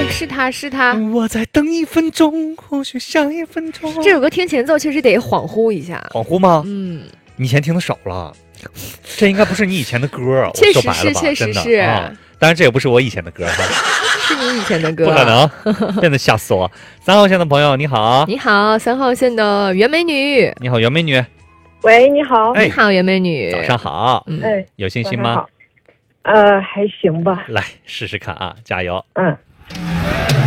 对，是他是他。 我再等1分钟，或许下1分钟。 这首歌听前奏确实得恍惚一下。 恍惚吗？ 嗯， 你以前听的少了，这应该不是你以前的歌。 确实是， 我说白了吧， 确实是。 当然这也不是我以前的歌哈， 是你以前的歌。 不可能，真的吓死我。3号线的朋友你好。 你好，3号线的袁美女。 你好，袁美女。 喂，你好。 你好，袁美女。 早上好。 哎， 有信心吗？ 还行吧。 来试试看啊，加油。